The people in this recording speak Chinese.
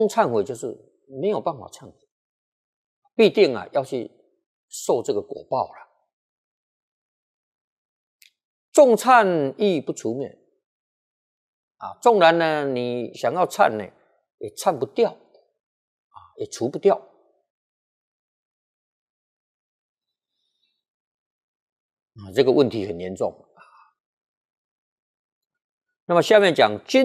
忏悔就是没有办法忏悔，必定要去受这个果报了。众忏亦不除灭纵然呢你想要忏呢，也忏不掉也除不掉。这个问题很严重。那么下面讲今